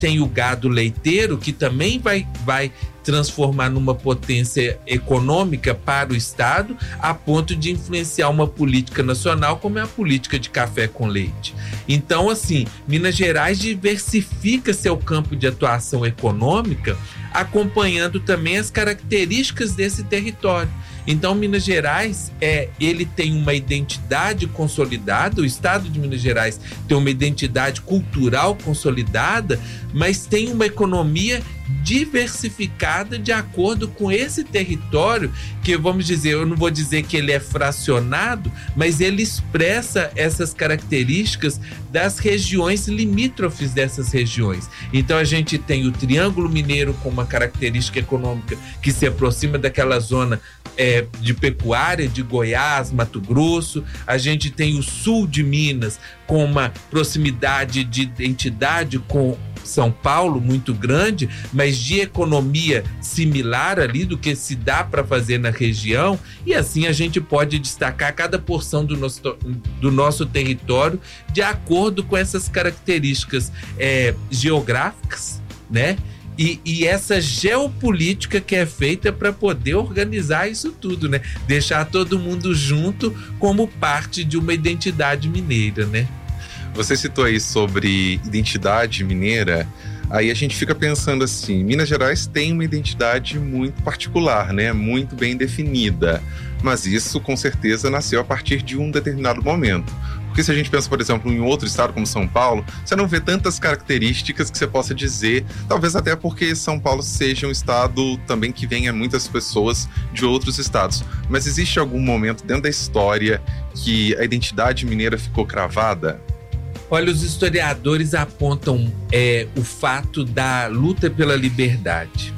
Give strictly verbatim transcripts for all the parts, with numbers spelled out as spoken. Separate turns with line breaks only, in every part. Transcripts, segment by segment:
tem o gado leiteiro, que também vai, vai transformar numa potência econômica para o Estado, a ponto de influenciar uma política nacional, como é a política de café com leite. Então, assim, Minas Gerais diversifica seu campo de atuação econômica, acompanhando também as características desse território. Então, Minas Gerais, é, ele tem uma identidade consolidada, o Estado de Minas Gerais tem uma identidade cultural consolidada, mas tem uma economia diversificada de acordo com esse território, que vamos dizer, eu não vou dizer que ele é fracionado, mas ele expressa essas características das regiões limítrofes dessas regiões. Então a gente tem o Triângulo Mineiro com uma característica econômica que se aproxima daquela zona é, de pecuária de Goiás, Mato Grosso. A gente tem o sul de Minas com uma proximidade de identidade com São Paulo muito grande, mas de economia similar ali do que se dá para fazer na região, e assim a gente pode destacar cada porção do nosso, do nosso território de acordo com essas características é, geográficas, né? E, e essa geopolítica que é feita para poder organizar isso tudo, né? Deixar todo mundo junto como parte de uma identidade mineira, né?
Você citou aí sobre identidade mineira, aí a gente fica pensando assim, Minas Gerais tem uma identidade muito particular, né? Muito bem definida, mas isso com certeza nasceu a partir de um determinado momento. Porque se a gente pensa, por exemplo, em outro estado como São Paulo, você não vê tantas características que você possa dizer, talvez até porque São Paulo seja um estado também que venha muitas pessoas de outros estados. Mas existe algum momento dentro da história que a identidade mineira ficou cravada?
Olha, os historiadores apontam é, o fato da luta pela liberdade.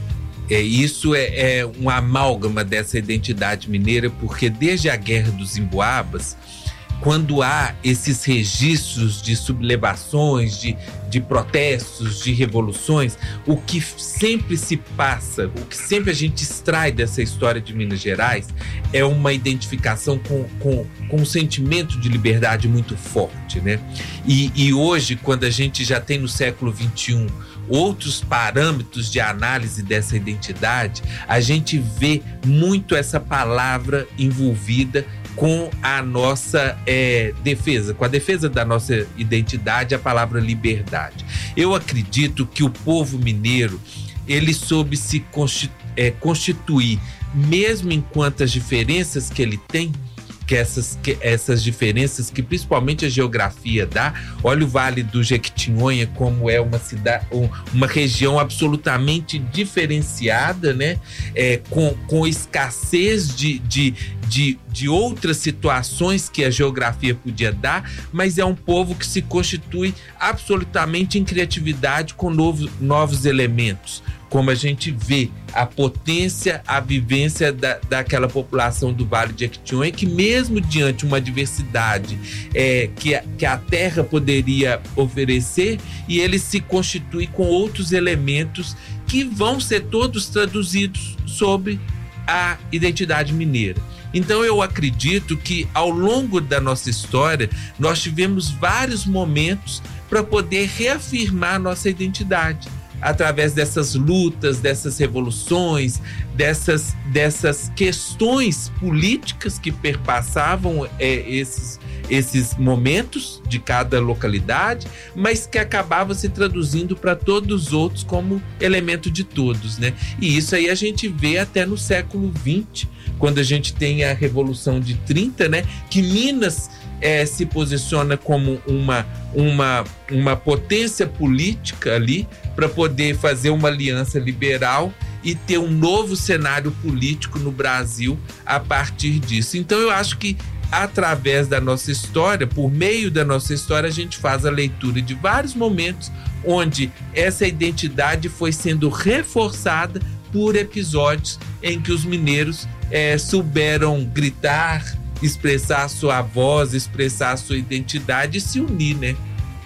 É, isso é, é um amálgama dessa identidade mineira, porque desde a Guerra dos Emboabas, quando há esses registros de sublevações, de, de protestos, de revoluções, o que sempre se passa, o que sempre a gente extrai dessa história de Minas Gerais é uma identificação com, com, com um sentimento de liberdade muito forte, né? E, e hoje, quando a gente já tem no século vinte e um outros parâmetros de análise dessa identidade, a gente vê muito essa palavra envolvida com a nossa é, defesa, com a defesa da nossa identidade, a palavra liberdade. Eu acredito que o povo mineiro, ele soube se constitu- é, constituir, mesmo enquanto as diferenças que ele tem, que essas, que essas diferenças que principalmente a geografia dá. Olha o Vale do Jequitinhonha, como é uma cidade, uma região absolutamente diferenciada, né? É, com, com escassez de, de, de, de outras situações que a geografia podia dar, mas é um povo que se constitui absolutamente em criatividade com novos, novos elementos. Como a gente vê a potência, a vivência da, daquela população do Vale de Jequitinhonha, que mesmo diante de uma diversidade é, que, a, que a terra poderia oferecer, e ele se constitui com outros elementos que vão ser todos traduzidos sobre a identidade mineira. Então eu acredito que ao longo da nossa história nós tivemos vários momentos para poder reafirmar nossa identidade, através dessas lutas, dessas revoluções, dessas, dessas questões políticas que perpassavam é, esses, esses momentos de cada localidade, mas que acabavam se traduzindo para todos os outros como elemento de todos, né? E isso aí a gente vê até no século vinte, quando a gente tem a Revolução de trinta, né? Que Minas É, se posiciona como uma, uma, uma potência política ali para poder fazer uma aliança liberal e ter um novo cenário político no Brasil a partir disso. Então eu acho que através da nossa história, por meio da nossa história, a gente faz a leitura de vários momentos onde essa identidade foi sendo reforçada por episódios em que os mineiros é, souberam gritar, expressar a sua voz, expressar a sua identidade e se unir, né?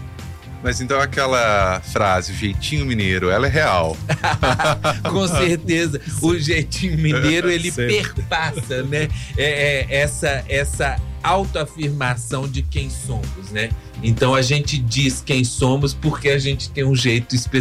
Mas então aquela frase, o jeitinho mineiro, ela é real.
Com certeza, o jeitinho mineiro, ele perpassa, né? É, é, essa, essa autoafirmação de quem somos, né? Então a gente diz quem somos porque a gente tem um jeito específico